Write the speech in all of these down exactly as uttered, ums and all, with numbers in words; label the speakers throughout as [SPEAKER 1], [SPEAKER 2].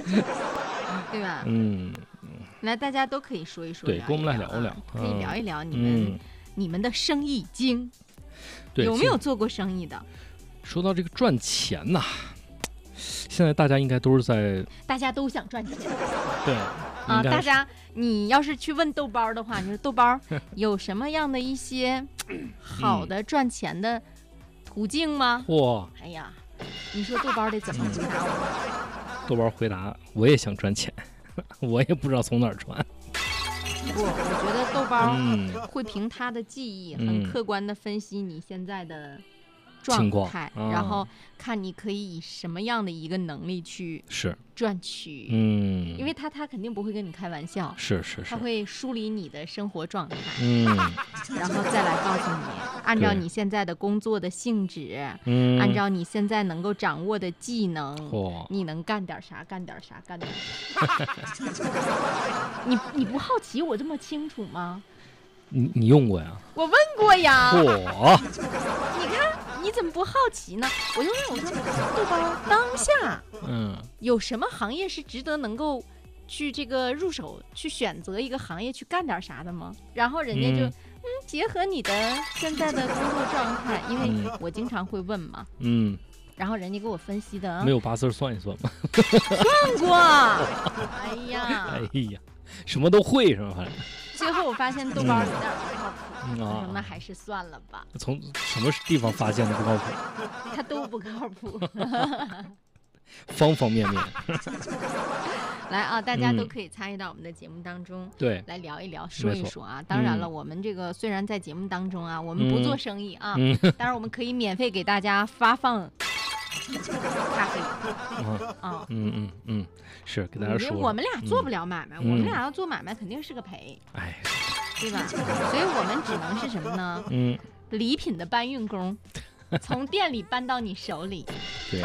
[SPEAKER 1] 对吧？
[SPEAKER 2] 嗯，
[SPEAKER 1] 来，大家都可以说一说，
[SPEAKER 2] 对，
[SPEAKER 1] 聊一
[SPEAKER 2] 跟我们来
[SPEAKER 1] 聊
[SPEAKER 2] 聊聊，
[SPEAKER 1] 啊可以聊一聊你们、
[SPEAKER 2] 嗯、
[SPEAKER 1] 你们的生意经，
[SPEAKER 2] 对，
[SPEAKER 1] 有没有做过生意的？
[SPEAKER 2] 说到这个赚钱呐、现在大家应该都是在，
[SPEAKER 1] 大家都想赚钱，
[SPEAKER 2] 对
[SPEAKER 1] 啊，大家，你要是去问豆包的话，你说豆包有什么样的一些好的赚钱的途径吗？
[SPEAKER 2] 哇、
[SPEAKER 1] 哎呀，你说豆包得怎么回答我？
[SPEAKER 2] 豆包回答：我也想赚钱，我也不知道从哪儿赚。
[SPEAKER 1] 不，我觉得豆包会凭他的记忆，
[SPEAKER 2] 嗯、
[SPEAKER 1] 很客观的分析你现在的状态，
[SPEAKER 2] 啊、
[SPEAKER 1] 然后看你可以以什么样的一个能力去
[SPEAKER 2] 是
[SPEAKER 1] 赚取。
[SPEAKER 2] 嗯，
[SPEAKER 1] 因为他他肯定不会跟你开玩笑，
[SPEAKER 2] 是是是，
[SPEAKER 1] 他会梳理你的生活状态，
[SPEAKER 2] 嗯，
[SPEAKER 1] 然后再来告诉你，按照你现在的工作的性质，
[SPEAKER 2] 嗯，
[SPEAKER 1] 按照你现在能够掌握的技能，
[SPEAKER 2] 哦、
[SPEAKER 1] 你能干点啥干点啥干点啥。你你不好奇我这么清楚吗？
[SPEAKER 2] 你你用过呀？
[SPEAKER 1] 我问过呀。
[SPEAKER 2] 嚯！
[SPEAKER 1] 你看你怎么不好奇呢？我就问我说，豆包当下，
[SPEAKER 2] 嗯，
[SPEAKER 1] 有什么行业是值得能够去这个入手，去选择一个行业去干点啥的吗？然后人家就嗯嗯结合你的现在的工作状态，因为我经常会问嘛，
[SPEAKER 2] 嗯，
[SPEAKER 1] 然后人家给我分析的，
[SPEAKER 2] 没有八字算一算吗？
[SPEAKER 1] 算过。哎呀，
[SPEAKER 2] 哎呀，什么都会是吧？反正。
[SPEAKER 1] 最后我发现豆包有点不靠谱，
[SPEAKER 2] 嗯、
[SPEAKER 1] 我说那还是算了吧。
[SPEAKER 2] 从什么地方发现的不靠谱？
[SPEAKER 1] 他都不靠谱。
[SPEAKER 2] 方方面面。
[SPEAKER 1] 来啊，大家都可以参与到我们的节目当中，
[SPEAKER 2] 对、
[SPEAKER 1] 嗯，来聊一聊，说一说啊。当然了、嗯，我们这个虽然在节目当中啊，我们不做生意啊，
[SPEAKER 2] 嗯、
[SPEAKER 1] 当然我们可以免费给大家发放咖啡。啊，
[SPEAKER 2] 嗯嗯嗯，是给大家说，
[SPEAKER 1] 我们俩做不了买卖、
[SPEAKER 2] 嗯，
[SPEAKER 1] 我们俩要做买卖肯定是个赔，
[SPEAKER 2] 哎，
[SPEAKER 1] 对吧？所以我们只能是什么呢？
[SPEAKER 2] 嗯，
[SPEAKER 1] 礼品的搬运工。从店里搬到你手里，
[SPEAKER 2] 对，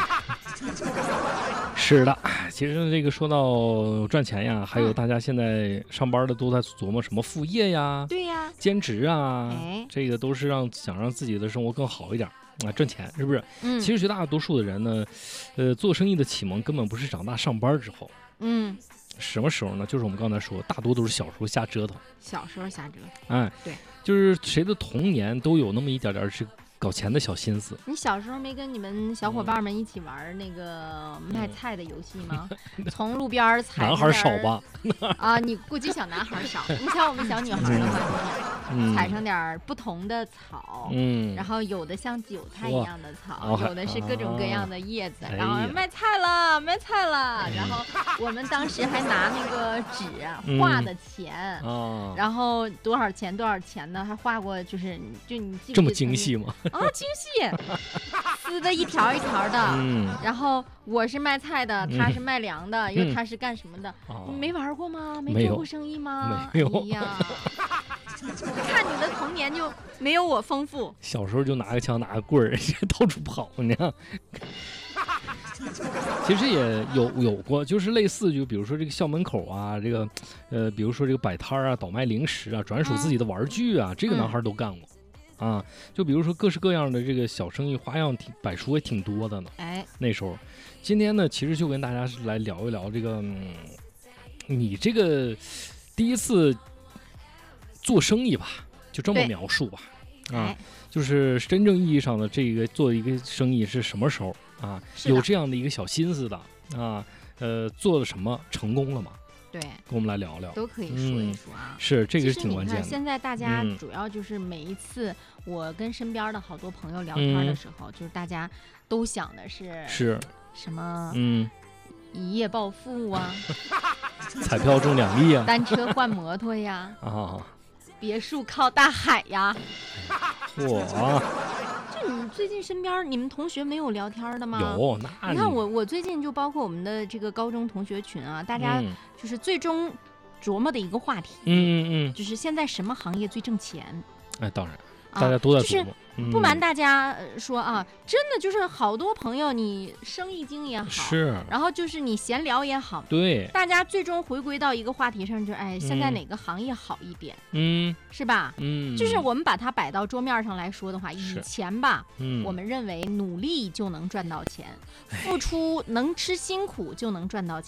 [SPEAKER 2] 是的。其实这个说到赚钱呀，还有大家现在上班的都在琢磨什么副业呀，
[SPEAKER 1] 对呀，
[SPEAKER 2] 兼职啊，
[SPEAKER 1] 哎，
[SPEAKER 2] 这个都是让想让自己的生活更好一点啊，赚钱是不是？
[SPEAKER 1] 嗯，
[SPEAKER 2] 其实绝大多数的人呢，呃，做生意的启蒙根本不是长大上班之后，
[SPEAKER 1] 嗯，
[SPEAKER 2] 什么时候呢？就是我们刚才说，大多都是小时候瞎折腾，
[SPEAKER 1] 小时候瞎折腾，
[SPEAKER 2] 哎，
[SPEAKER 1] 对，
[SPEAKER 2] 就是谁的童年都有那么一点点是。搞钱的小心思。
[SPEAKER 1] 你小时候没跟你们小伙伴们一起玩那个卖菜的游戏吗？嗯、从路边采
[SPEAKER 2] 男孩少吧？
[SPEAKER 1] 啊，你估计小男孩少。你像我们小女孩的话，就是采上点不同的草，
[SPEAKER 2] 嗯，
[SPEAKER 1] 然后有的像韭菜一样的草，
[SPEAKER 2] 哦、
[SPEAKER 1] 有的是各种各样的叶子，
[SPEAKER 2] 啊、
[SPEAKER 1] 然后卖菜了，卖菜了。然后我们当时还拿那个纸画的钱，
[SPEAKER 2] 嗯、
[SPEAKER 1] 然后多少钱多少钱的，还画过，就是就你记不记得
[SPEAKER 2] 这么精细吗？
[SPEAKER 1] 啊，精细，撕的一条一条的。
[SPEAKER 2] 嗯，
[SPEAKER 1] 然后我是卖菜的，他是卖粮的，
[SPEAKER 2] 嗯、
[SPEAKER 1] 因为他是干什么的？
[SPEAKER 2] 哦、
[SPEAKER 1] 你没玩过吗？
[SPEAKER 2] 没
[SPEAKER 1] 做过生意吗？
[SPEAKER 2] 没有。
[SPEAKER 1] 哎呀，看你的童年就没有我丰富。
[SPEAKER 2] 小时候就拿个枪拿个棍儿到处跑，你看。其实也有有过，就是类似，就比如说这个校门口啊，这个呃，比如说这个摆摊啊，倒卖零食啊，转手自己的玩具啊，嗯、这个男孩都干过。啊，就比如说各式各样的这个小生意，花样挺百出也挺多的呢。
[SPEAKER 1] 哎，
[SPEAKER 2] 那时候，今天呢，其实就跟大家来聊一聊这个，嗯、你这个第一次做生意吧，就这么描述吧。啊，就是真正意义上的这个做一个生意是什么时候啊？有这样的一个小心思的啊，呃，做了什么成功了吗？
[SPEAKER 1] 对，跟
[SPEAKER 2] 我们来聊聊，
[SPEAKER 1] 都可以说一说啊。
[SPEAKER 2] 嗯、是这个是挺关键的。
[SPEAKER 1] 现在大家主要就是每一次我跟身边的好多朋友聊天的时候，嗯、就是大家都想的是
[SPEAKER 2] 是
[SPEAKER 1] 什么？
[SPEAKER 2] 嗯，
[SPEAKER 1] 一夜暴富啊，
[SPEAKER 2] 彩票中两亿啊，
[SPEAKER 1] 单车换摩托呀，
[SPEAKER 2] 啊，
[SPEAKER 1] 别墅靠大海呀。
[SPEAKER 2] 哇！
[SPEAKER 1] 就你最近身边你们同学没有聊天的吗？
[SPEAKER 2] 有，那
[SPEAKER 1] 你看我我最近就包括我们的这个高中同学群啊，大家就是最终琢磨的一个话题，
[SPEAKER 2] 嗯嗯嗯，
[SPEAKER 1] 就是现在什么行业最挣钱？
[SPEAKER 2] 哎，当然，大家都在琢磨。
[SPEAKER 1] 啊就是、不瞒大家说啊，真的就是好多朋友，你生意经也好，
[SPEAKER 2] 是，
[SPEAKER 1] 然后就是你闲聊也好，
[SPEAKER 2] 对，
[SPEAKER 1] 大家最终回归到一个话题上，就是哎，现在哪个行业好一点？
[SPEAKER 2] 嗯，
[SPEAKER 1] 是吧？
[SPEAKER 2] 嗯，
[SPEAKER 1] 就是我们把它摆到桌面上来说的话，以前吧，
[SPEAKER 2] 嗯，
[SPEAKER 1] 我们认为努力就能赚到钱，付出能吃辛苦就能赚到钱。